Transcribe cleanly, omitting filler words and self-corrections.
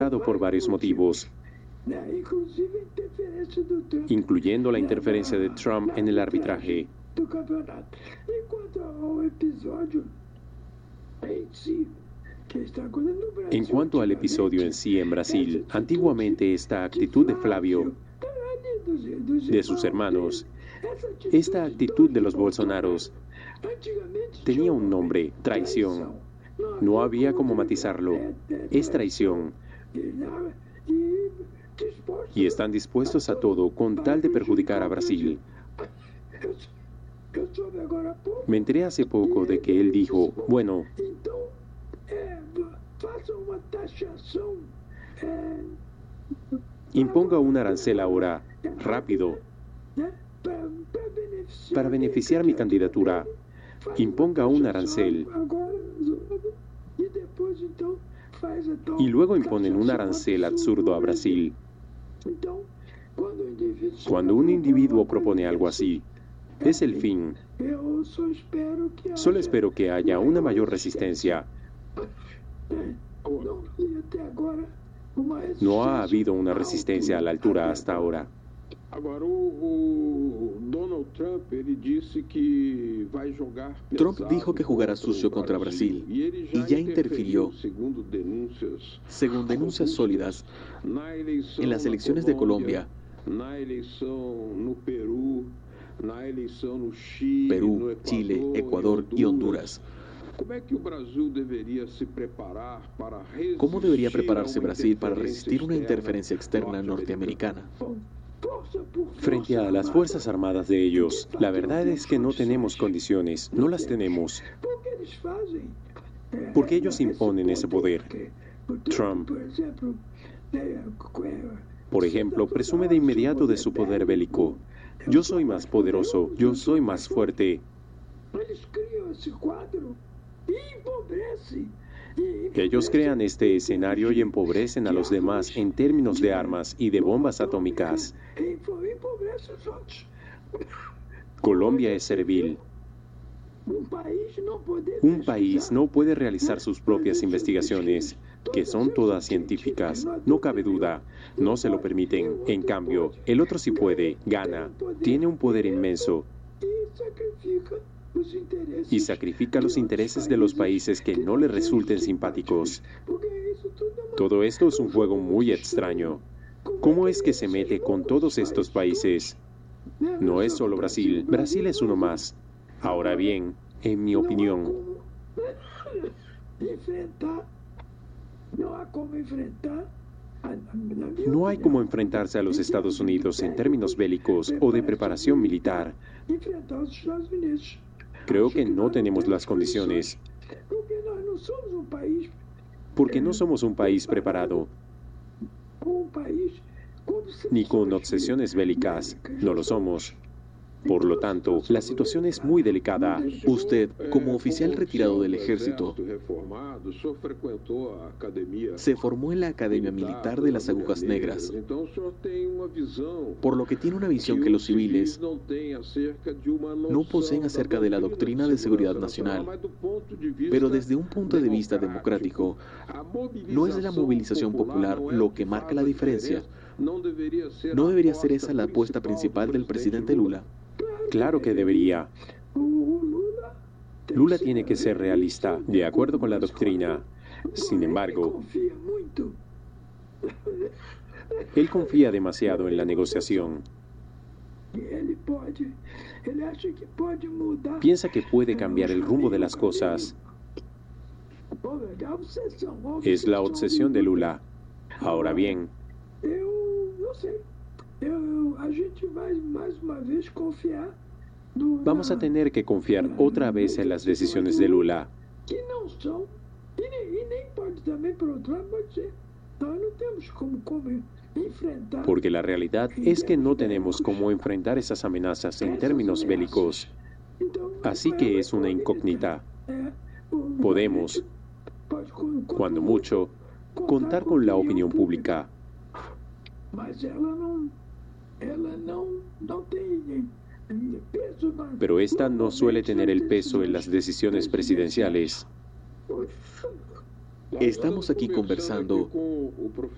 equivocado por varios motivos, incluyendo la interferencia de Trump en el arbitraje. En cuanto al episodio en sí en Brasil, antiguamente esta actitud de Flávio, de sus hermanos, esta actitud de los Bolsonaros, tenía un nombre: traición. No había cómo matizarlo. Es traición. Y están dispuestos a todo con tal de perjudicar a Brasil. Me enteré hace poco de que él dijo, bueno, imponga un arancel ahora, rápido, para beneficiar mi candidatura. Imponga un arancel. Y luego imponen un arancel absurdo a Brasil. Cuando un individuo propone algo así, es el fin. Solo espero que haya una mayor resistencia. No ha habido una resistencia a la altura hasta ahora. Trump dijo que jugará sucio contra Brasil y ya interfirió, según denuncias sólidas, en las elecciones de Colombia, Perú, Chile, Ecuador y Honduras. ¿Cómo debería prepararse Brasil para resistir una interferencia externa norteamericana? Frente a las Fuerzas Armadas de ellos, la verdad es que no tenemos condiciones, no las tenemos. Porque ellos imponen ese poder. Trump, por ejemplo, presume de inmediato de su poder bélico. Yo soy más poderoso, yo soy más fuerte. Ellos crean este escenario y empobrecen a los demás en términos de armas y de bombas atómicas. Colombia es servil. Un país no puede realizar sus propias investigaciones, que son todas científicas. No cabe duda, no se lo permiten. En cambio, el otro sí puede, gana, tiene un poder inmenso y sacrifica los intereses de los países que no le resulten simpáticos. Todo esto es un juego muy extraño. ¿Cómo es que se mete con todos estos países? No es solo Brasil, Brasil es uno más. Ahora bien, en mi opinión, no hay como enfrentarse a los Estados Unidos en términos bélicos o de preparación militar. Creo que no tenemos las condiciones, porque no somos un país preparado, ni con obsesiones bélicas, no lo somos. Por lo tanto, la situación es muy delicada. Usted, como oficial retirado del ejército, se formó en la Academia Militar de las Agujas Negras, por lo que tiene una visión que los civiles no poseen acerca de la doctrina de seguridad nacional. Pero desde un punto de vista democrático, ¿no es la movilización popular lo que marca la diferencia? ¿No debería ser esa la apuesta principal del presidente Lula? Claro que debería. Lula tiene que ser realista, de acuerdo con la doctrina. Sin embargo, él confía demasiado en la negociación. Piensa que puede cambiar el rumbo de las cosas. Es la obsesión de Lula. Ahora bien, vamos a tener que confiar otra vez en las decisiones de Lula. Porque la realidad es que no tenemos cómo enfrentar esas amenazas en términos bélicos. Así que es una incógnita. Podemos, cuando mucho, contar con la opinión pública. Pero esta no suele tener el peso en las decisiones presidenciales. Estamos aquí conversando